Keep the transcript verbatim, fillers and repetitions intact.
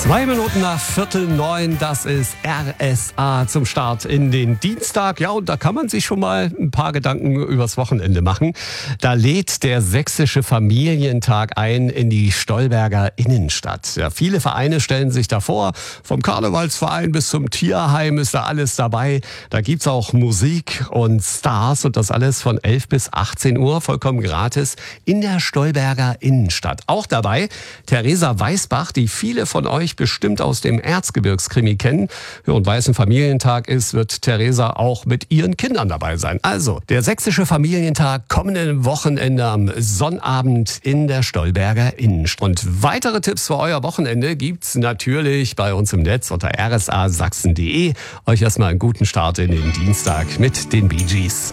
Zwei Minuten nach Viertel neun, das ist R S A zum Start in den Dienstag. Ja, und da kann man sich schon mal ein paar Gedanken übers Wochenende machen. Da lädt der Sächsische Familientag ein in die Stolberger Innenstadt. Ja, viele Vereine stellen sich da vor, vom Karnevalsverein bis zum Tierheim ist da alles dabei. Da gibt's auch Musik und Stars und das alles von elf bis achtzehn Uhr, vollkommen gratis, in der Stolberger Innenstadt. Auch dabei Theresa Weißbach, die viele von euch bestimmt aus dem Erzgebirgskrimi kennen. Ja, und weil es ein Familientag ist, wird Theresa auch mit ihren Kindern dabei sein. Also, der Sächsische Familientag kommenden Wochenende am Sonnabend in der Stolberger Innenstadt. Und weitere Tipps für euer Wochenende gibt's natürlich bei uns im Netz unter r s a sachsen punkt d e. Euch erstmal einen guten Start in den Dienstag mit den Bee Gees.